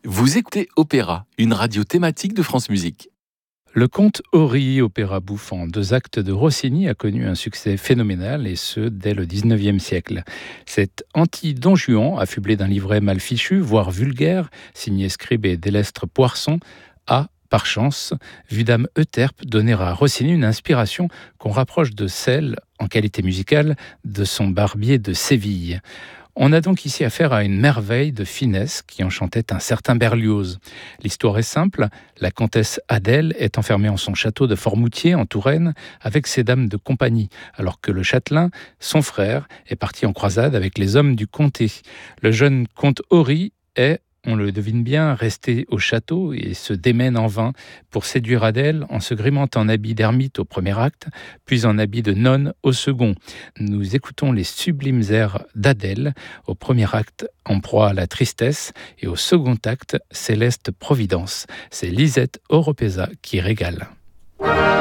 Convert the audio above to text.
Vous écoutez Opéra, une radio thématique de France Musique. Le conte Ori, opéra bouffant, 2 actes de Rossini, a connu un succès phénoménal, et ce, dès le XIXe siècle. Cet anti-Don Juan, affublé d'un livret mal fichu, voire vulgaire, signé Scribe et Délestre Poisson, a, par chance, vu dame Euterpe donner à Rossini une inspiration qu'on rapproche de celle, en qualité musicale, de son Barbier de Séville. On a donc ici affaire à une merveille de finesse qui enchantait un certain Berlioz. L'histoire est simple, la comtesse Adèle est enfermée en son château de Formoutier, en Touraine, avec ses dames de compagnie, alors que le châtelain, son frère, est parti en croisade avec les hommes du comté. Le jeune comte Ori est, on le devine bien, resté au château et se démène en vain pour séduire Adèle en se grimant en habit d'ermite au premier acte, puis en habit de nonne au second. Nous écoutons les sublimes airs d'Adèle au premier acte, en proie à la tristesse, et au second acte, Céleste Providence. C'est Lisette Oropesa qui régale.